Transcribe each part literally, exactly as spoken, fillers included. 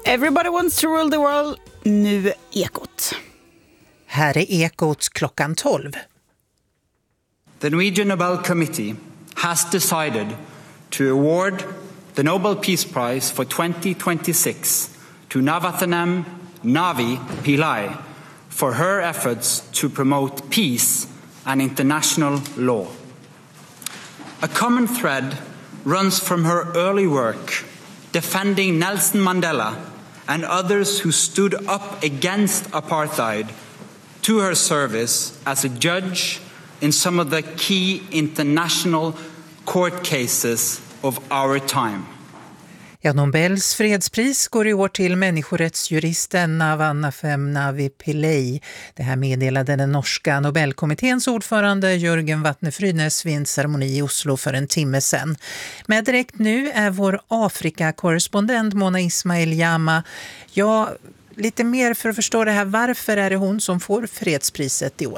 Everybody wants to rule the world. Nu Ekot. Här är Ekot klockan tolv. The Norwegian Nobel Committee has decided to award the Nobel Peace Prize for twenty twenty-six to Navathanam Navi Pillai for her efforts to promote peace and international law. A common thread runs from her early work defending Nelson Mandela and others who stood up against apartheid to her service as a judge in some of the key international court cases of our time. Ja, Nobels fredspris går i år till människorättsjuristen Navathanam Navi Pillai. Det här meddelade den norska Nobelkommitténs ordförande Jörgen Vatne-Frynes vid en ceremoni i Oslo för en timme sedan. Men direkt nu är vår Afrika-korrespondent Mona Ismail Jama. Ja, lite mer för att förstå det här. Varför är det hon som får fredspriset i år?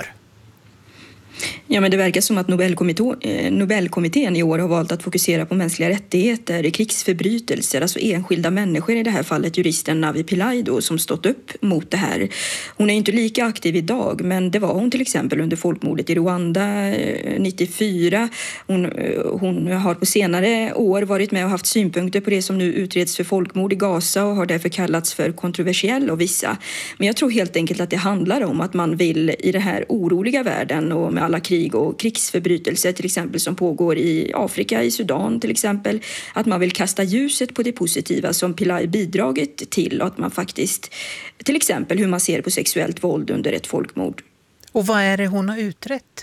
Ja, men det verkar som att Nobelkommittén i år har valt att fokusera på mänskliga rättigheter, krigsförbrytelser, alltså enskilda människor, i det här fallet juristen Navi Pillai då, som stått upp mot det här. Hon är inte lika aktiv idag, men det var hon till exempel under folkmordet i Rwanda nittiofyra. Hon, hon har på senare år varit med och haft synpunkter på det som nu utreds för folkmord i Gaza och har därför kallats för kontroversiell av vissa. Men jag tror helt enkelt att det handlar om att man vill i den här oroliga världen och med alla krig och krigsförbrytelser till exempel som pågår i Afrika, i Sudan till exempel, att man vill kasta ljuset på det positiva som Pillai bidragit till och att man faktiskt, till exempel hur man ser på sexuellt våld under ett folkmord. Och vad är det hon har utrett?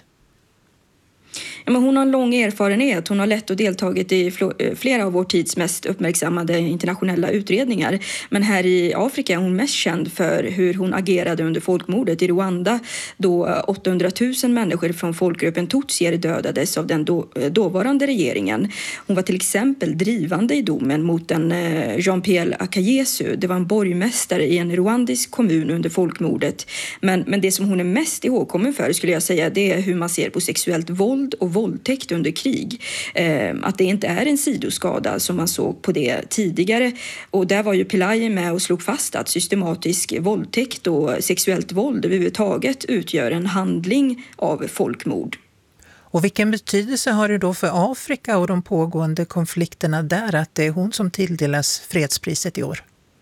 Ja, men hon har en lång erfarenhet. Hon har lett och deltagit i flera av vår tids mest uppmärksammade internationella utredningar. Men här i Afrika är hon mest känd för hur hon agerade under folkmordet i Rwanda då åttahundratusen människor från folkgruppen Tutsier dödades av den då, dåvarande regeringen. Hon var till exempel drivande i domen mot en Jean-Pierre Akayesu. Det var en borgmästare i en rwandisk kommun under folkmordet. Men, men det som hon är mest ihågkommen för skulle jag säga, det är hur man ser på sexuellt våld och våldtäkt under krig. Eh, att det inte är en sidoskada som man såg på det tidigare. Och där var ju Pillai med och slog fast att systematisk våldtäkt och sexuellt våld överhuvudtaget utgör en handling av folkmord. Och vilken betydelse har det då för Afrika och de pågående konflikterna där att det är hon som tilldelas fredspriset i år?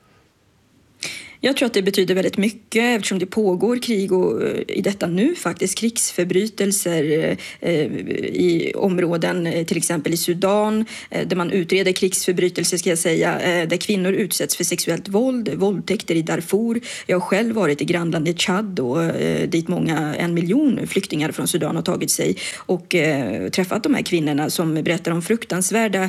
Jag tror att det betyder väldigt mycket eftersom det pågår krig och i detta nu faktiskt krigsförbrytelser i områden, till exempel i Sudan, där man utreder krigsförbrytelser ska jag säga, där kvinnor utsätts för sexuellt våld, våldtäkter i Darfur. Jag har själv varit i grannlandet Chad och dit många, en miljon flyktingar från Sudan har tagit sig och träffat de här kvinnorna som berättar om fruktansvärda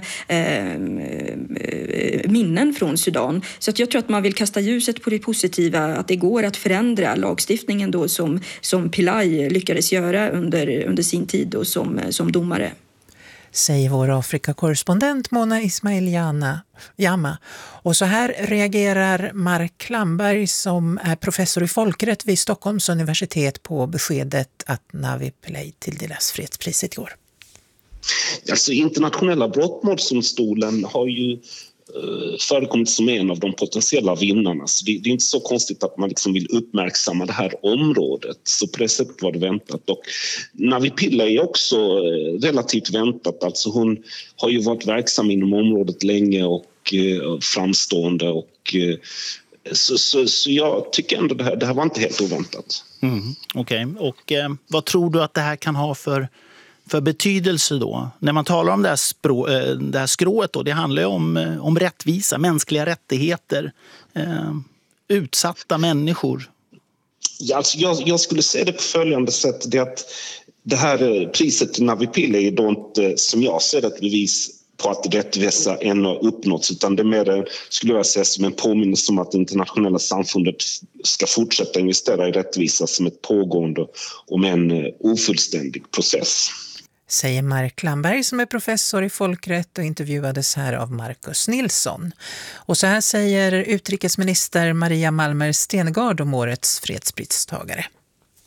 minnen från Sudan. Så att jag tror att man vill kasta ljuset på det positiva, att det går att förändra lagstiftningen då som, som Pillai lyckades göra under, under sin tid då som, som domare. Säger vår Afrika-korrespondent Mona Ismail Jama. Och så här reagerar Mark Klamberg som är professor i folkrätt vid Stockholms universitet på beskedet att Navi Pillai tilldelas fredspriset i år. Alltså internationella brottmålsdomstolen har ju förekommit som en av de potentiella vinnarna. Så det, det är inte så konstigt att man liksom vill uppmärksamma det här området. Så på det sättet var det väntat. Och Navi Pillai är också relativt väntat. Alltså hon har ju varit verksam inom området länge och eh, framstående. Och, eh, så, så, så jag tycker ändå det här, det här var inte helt oväntat. Mm, Okej, okay. Och eh, vad tror du att det här kan ha för för betydelse då? När man talar om det här, språ, det här skrået då, det handlar ju om, om rättvisa, mänskliga rättigheter, eh, utsatta människor. Ja, alltså jag, jag skulle säga det på följande sätt, det att det här priset till Navi Pillai är då inte, som jag ser det, ett bevis på att rättvisa ännu har uppnåtts, utan det är mer, skulle jag säga, som en påminnelse om att det internationella samfundet ska fortsätta investera i rättvisa som ett pågående om en ofullständig process. Säger Mark Lamberg som är professor i folkrätt och intervjuades här av Marcus Nilsson. Och så här säger utrikesminister Maria Malmer Stenergard om årets fredspristagare.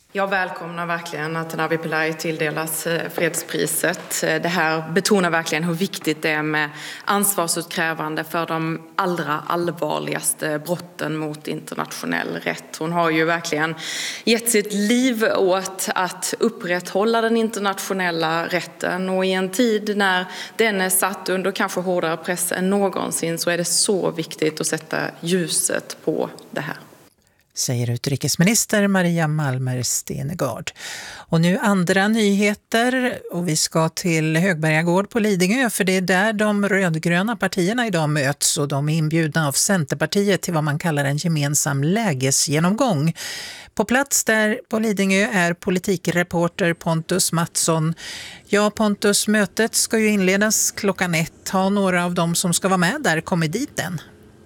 Jag välkomnar verkligen att Navi Pillay tilldelas fredspriset. Det här betonar verkligen hur viktigt det är med ansvarsutkrävande för de allra allvarligaste brotten mot internationell rätt. Hon har ju verkligen gett sitt liv åt att upprätthålla den internationella rätten, och i en tid när den är satt under kanske hårdare press än någonsin så är det så viktigt att sätta ljuset på det här. Säger utrikesminister Maria Malmer Stenegard. Och nu andra nyheter, och vi ska till Högbergagård på Lidingö, för det är där de rödgröna partierna idag möts, och de är inbjudna av Centerpartiet till vad man kallar en gemensam lägesgenomgång. På plats där på Lidingö är politikreporter Pontus Mattsson. Ja, Pontus, mötet ska ju inledas klockan ett. Har några av dem som ska vara med där kommit dit än?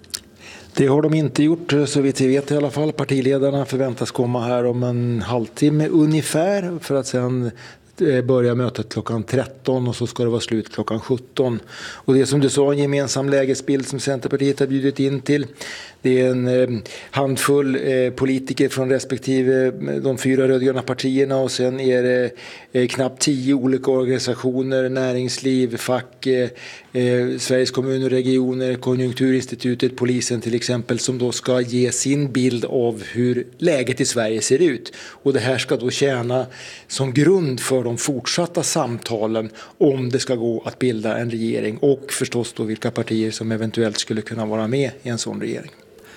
Det har de inte gjort, så vitt vi vet i alla fall. Partiledarna förväntas komma här om en halvtimme ungefär för att sedan börja mötet klockan tretton och så ska det vara slut klockan sjutton. Och det är som du sa en gemensam lägesbild som Centerpartiet har bjudit in till. Det är en eh, handfull eh, politiker från respektive de fyra rödgröna partierna, och sen är det eh, knappt tio olika organisationer, näringsliv, fack, eh, eh, Sveriges kommuner och regioner, Konjunkturinstitutet, polisen till exempel, som då ska ge sin bild av hur läget i Sverige ser ut. Och det här ska då tjäna som grund för de fortsatta samtalen om det ska gå att bilda en regering, och förstås då vilka partier som eventuellt skulle kunna vara med i en sån regering.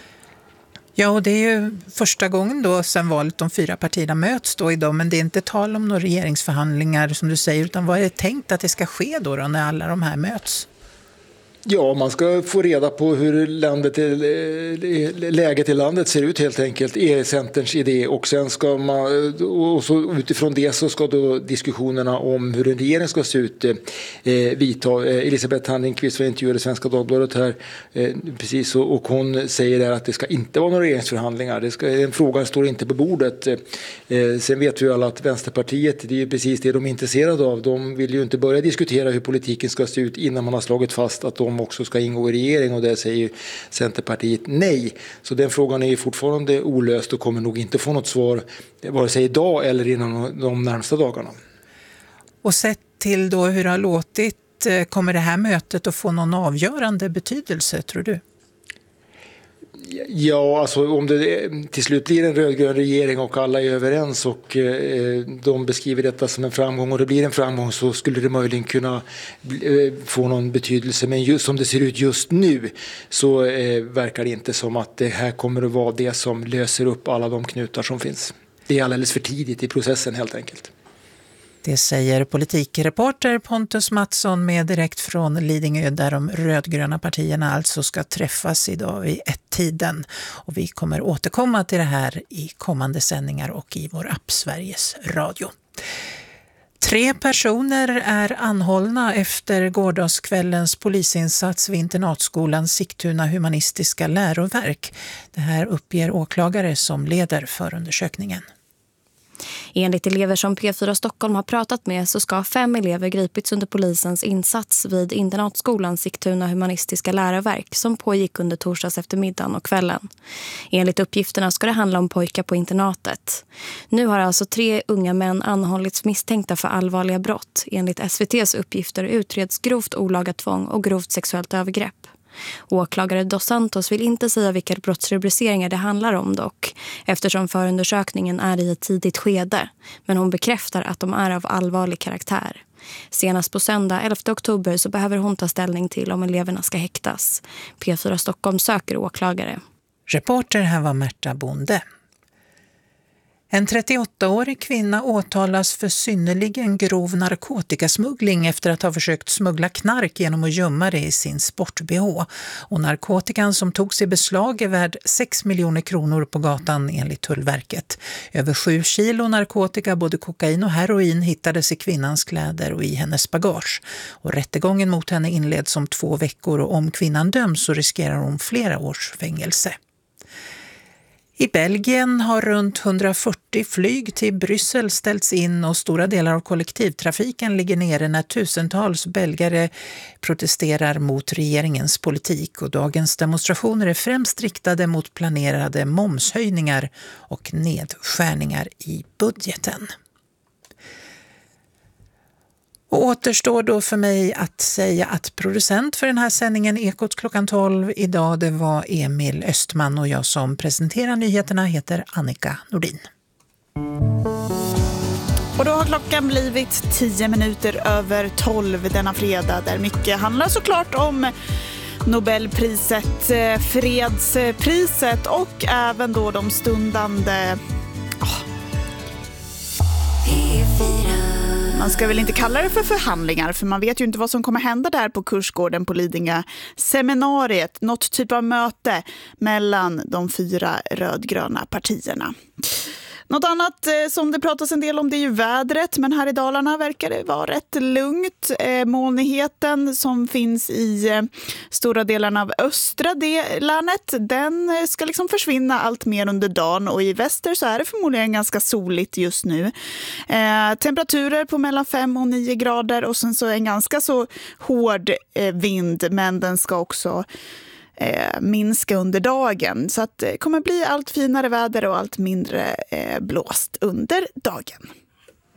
Ja, och det är ju första gången då sedan valet de fyra partierna möts då idag, men det är inte tal om några regeringsförhandlingar som du säger, utan vad är det tänkt att det ska ske då, då när alla de här möts? Ja, man ska få reda på hur landet, läget i landet ser ut helt enkelt, är Centerns idé, och sen ska man, och så utifrån det så ska då diskussionerna om hur en regering ska se ut eh, vidta. Elisabeth Tandringqvist var intervjuad i Svenska Dagbladet här eh, precis, och, och hon säger där att det ska inte vara några regeringsförhandlingar. Det ska, den frågan står inte på bordet. Eh, sen vet vi alla att Vänsterpartiet, det är ju precis det de är intresserade av. De vill ju inte börja diskutera hur politiken ska se ut innan man har slagit fast att de också ska ingå i regering, och där säger Centerpartiet nej. Så den frågan är ju fortfarande olöst och kommer nog inte få något svar vare sig idag eller inom de närmsta dagarna. Och sett till då hur det har låtit, kommer det här mötet att få någon avgörande betydelse, tror du? Ja, alltså om det till slut blir en rödgrön regering och alla är överens och eh, de beskriver detta som en framgång och det blir en framgång, så skulle det möjligen kunna eh, få någon betydelse. Men just som det ser ut just nu så eh, verkar det inte som att det här kommer att vara det som löser upp alla de knutar som finns. Det är alldeles för tidigt i processen helt enkelt. Det säger politikreporter Pontus Mattsson med direkt från Lidingö, där de rödgröna partierna alltså ska träffas idag vid ett-tiden. Och vi kommer återkomma till det här i kommande sändningar och i vår app Sveriges Radio. Tre personer är anhållna efter gårdagskvällens polisinsats vid internatskolan Sigtuna humanistiska läroverk. Det här uppger åklagare som leder förundersökningen. Enligt elever som P fyra Stockholm har pratat med så ska fem elever gripits under polisens insats vid internatskolan Sigtuna humanistiska läroverk som pågick under torsdags eftermiddagen och kvällen. Enligt uppgifterna ska det handla om pojkar på internatet. Nu har alltså tre unga män anhållits misstänkta för allvarliga brott. Enligt S V T:s uppgifter utreds grovt olaga tvång och grovt sexuellt övergrepp. Åklagare Dos Santos vill inte säga vilka brottsrubriceringar det handlar om dock, eftersom förundersökningen är i ett tidigt skede, men hon bekräftar att de är av allvarlig karaktär. Senast på söndag elfte oktober så behöver hon ta ställning till om eleverna ska häktas. P fyra Stockholm söker åklagare. Reporter här var Märta Bonde. En trettioåttaårig kvinna åtalas för synnerligen grov narkotikasmuggling efter att ha försökt smuggla knark genom att gömma det i sin sport-B H. Och narkotikan som togs i beslag är värd sex miljoner kronor på gatan enligt Tullverket. Över sju kilo narkotika, både kokain och heroin, hittades i kvinnans kläder och i hennes bagage. Och rättegången mot henne inleds om två veckor och om kvinnan döms så riskerar hon flera års fängelse. I Belgien har runt hundrafyrtio flyg till Bryssel ställts in och stora delar av kollektivtrafiken ligger nere när tusentals belgare protesterar mot regeringens politik. Och dagens demonstrationer är främst riktade mot planerade momshöjningar och nedskärningar i budgeten. Och återstår då för mig att säga att producent för den här sändningen Ekot klockan tolv idag, det var Emil Östman, och jag som presenterar nyheterna heter Annika Nordin. Och då har klockan blivit tio minuter över tolv denna fredag, där mycket handlar såklart om Nobelpriset, fredspriset och även då de stundande... Oh. Man ska väl inte kalla det för förhandlingar, för man vet ju inte vad som kommer hända där på Kursgården på Lidingö. Seminariet, något typ av möte mellan de fyra rödgröna partierna. Något annat eh, som det pratas en del om, det är ju vädret, men här i Dalarna verkar det vara rätt lugnt. Eh, molnigheten som finns i eh, stora delarna av östra det, länet, den eh, ska liksom försvinna allt mer under dagen, och i väster så är det förmodligen ganska soligt just nu. Eh, temperaturer på mellan fem och nio grader, och sen så en ganska så hård eh, vind, men den ska också Eh, minska under dagen, så att det kommer bli allt finare väder och allt mindre eh, blåst under dagen.